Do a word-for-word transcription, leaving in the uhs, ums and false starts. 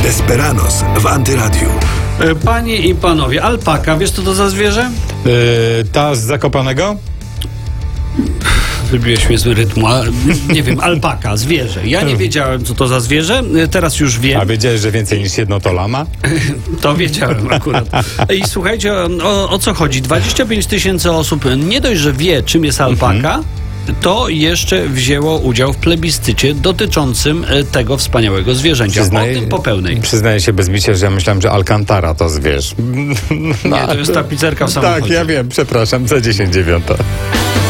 Desperados w Antyradiu. Panie i panowie, alpaka, wiesz co to za zwierzę? Yy, ta z Zakopanego? Wybiłeś mnie z rytmu, a, nie wiem, alpaka, zwierzę. Ja nie wiedziałem, co to za zwierzę, teraz już wiem. A wiedziałeś, że więcej niż jedno to lama? To wiedziałem akurat. I słuchajcie, o, o co chodzi? dwadzieścia pięć tysięcy osób nie dość, że wie, czym jest alpaka, to jeszcze wzięło udział w plebiscycie dotyczącym tego wspaniałego zwierzęcia. Przyznaję, o tym po pełnej. Przyznaję się bez bicia, że ja myślałem, że Alcantara to zwierz. Nie, to jest tapicerka w samochodzie. Tak, ja wiem, przepraszam, za dziesięć dziewiąta.